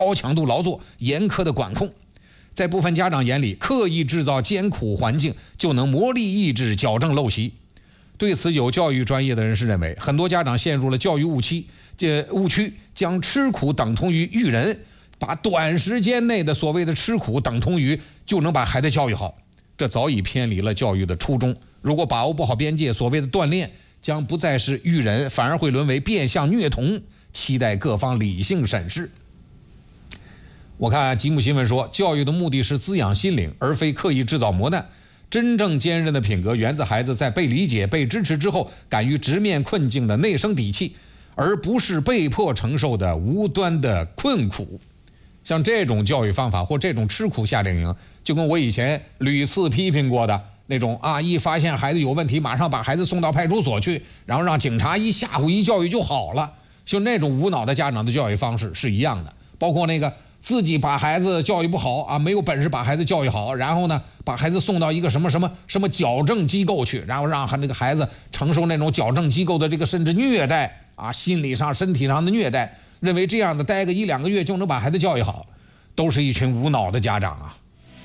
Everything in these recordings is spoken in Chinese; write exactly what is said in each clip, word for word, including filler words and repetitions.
高强度劳作、严苛的管控。在部分家长眼里，刻意制造艰苦环境就能磨砺意志、矫正陋习。对此，有教育专业的人士认为，很多家长陷入了教育误区，这误区将吃苦等同于育人，把短时间内的所谓的吃苦等同于就能把孩子教育好，这早已偏离了教育的初衷。如果把握不好边界，所谓的锻炼将不再是育人，反而会沦为变相虐童。期待各方理性审视。我看吉姆新闻说，教育的目的是滋养心灵，而非刻意制造磨难。真正坚韧的品格源自孩子在被理解、被支持之后，敢于直面困境的内生底气，而不是被迫承受的无端的困苦。像这种教育方法或这种吃苦夏令营，就跟我以前屡次批评过的那种啊，一发现孩子有问题，马上把孩子送到派出所去，然后让警察一吓唬一教育就好了，就那种无脑的家长的教育方式是一样的。包括那个自己把孩子教育不好啊，没有本事把孩子教育好，然后呢把孩子送到一个什么什么什么矫正机构去，然后让那个孩子承受那种矫正机构的这个甚至虐待啊，心理上身体上的虐待，认为这样的待个一两个月就能把孩子教育好，都是一群无脑的家长啊。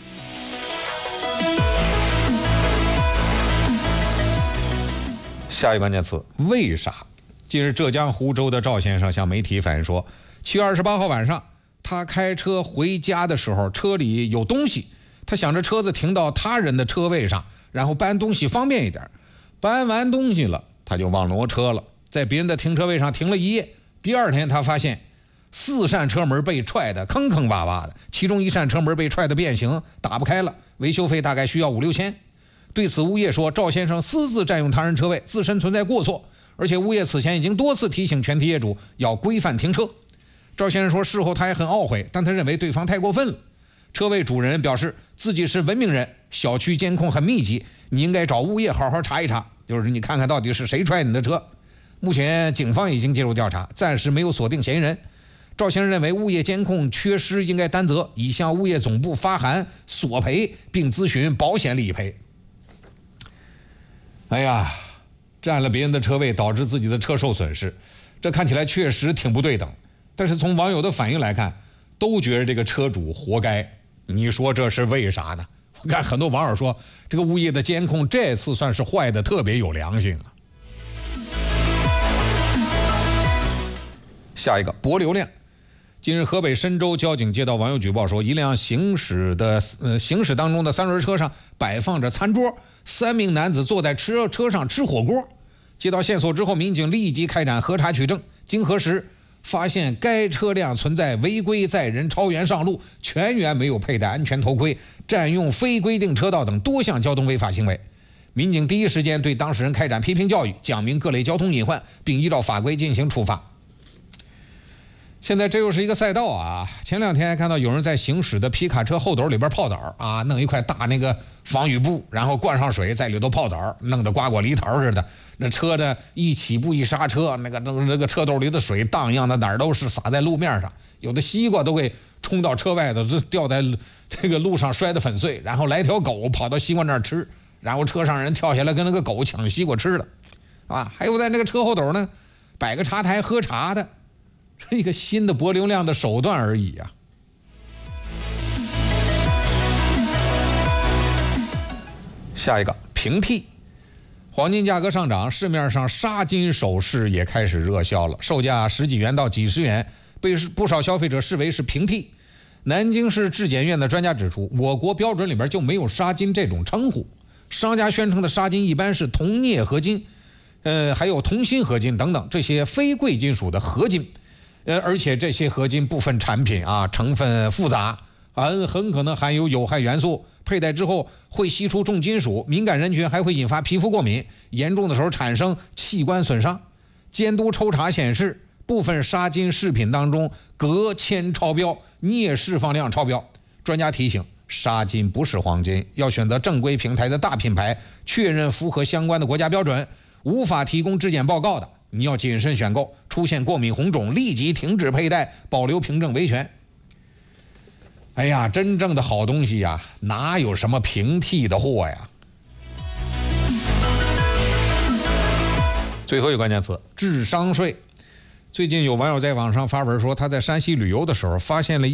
下一关键词，为啥？近日浙江湖州的赵先生向媒体反映说，七月二十八号晚上他开车回家的时候，车里有东西，他想着车子停到他人的车位上，然后搬东西方便一点。搬完东西了，他就忘挪车了，在别人的停车位上停了一夜。第二天他发现四扇车门被踹得坑坑洼洼的，其中一扇车门被踹得变形，打不开了，维修费大概需要五六千。对此，物业说赵先生私自占用他人车位，自身存在过错，而且物业此前已经多次提醒全体业主要规范停车。赵先生说，事后他也很懊悔，但他认为对方太过分了。车位主人表示自己是文明人，小区监控很密集，你应该找物业好好查一查，就是你看看到底是谁踹你的车。目前警方已经介入调查，暂时没有锁定嫌疑人。赵先生认为物业监控缺失应该担责，已向物业总部发函索赔，并咨询保险理赔。哎呀，占了别人的车位导致自己的车受损失，这看起来确实挺不对等。但是从网友的反应来看，都觉得这个车主活该。你说这是为啥呢？我看很多网友说，这个物业的监控这次算是坏的特别有良心啊。下一个博流量。近日，河北申州交警接到网友举报说，一辆行驶的呃行驶当中的三轮车上摆放着餐桌，三名男子坐在车车上吃火锅。接到线索之后，民警立即开展核查取证。经核实，发现该车辆存在违规载人、超员上路、全员没有佩戴安全头盔、占用非规定车道等多项交通违法行为。民警第一时间对当事人开展批评教育，讲明各类交通隐患，并依照法规进行处罚。现在这又是一个赛道啊！前两天还看到有人在行驶的皮卡车后斗里边泡澡啊，弄一块大那个防雨布，然后灌上水在里头泡澡，弄得瓜果梨桃似的。那车的一起步一刹车，那个那个车兜里的水荡漾的哪儿都是，洒在路面上，有的西瓜都给冲到车外头，就掉在这个路上摔得粉碎。然后来条狗跑到西瓜那儿吃，然后车上人跳下来跟那个狗抢西瓜吃了，啊！还有在那个车后斗呢，摆个茶台喝茶的。是一个新的博流量的手段而已啊。下一个平替，黄金价格上涨，市面上纱金首饰也开始热销了，售价十几元到几十元，被不少消费者视为是平替。南京市质检院的专家指出，我国标准里边就没有纱金这种称呼，商家宣称的纱金一般是铜镍合金，呃，还有铜锌合金等等这些非贵金属的合金。呃，而且这些合金部分产品啊，成分复杂，很很可能含有有害元素，佩戴之后会析出重金属，敏感人群还会引发皮肤过敏，严重的时候产生器官损伤。监督抽查显示，部分纱金饰品当中镉铅超标，镍释放量超标。专家提醒，纱金不是黄金，要选择正规平台的大品牌，确认符合相关的国家标准。无法提供质检报告的，你要谨慎选购，出现过敏红肿立即停止佩戴，保留凭证维权。哎呀，真正的好东西呀，哪有什么平替的货呀？最后一个关键词，智商税。最近有网友在网上发文说，他在山西旅游的时候发现了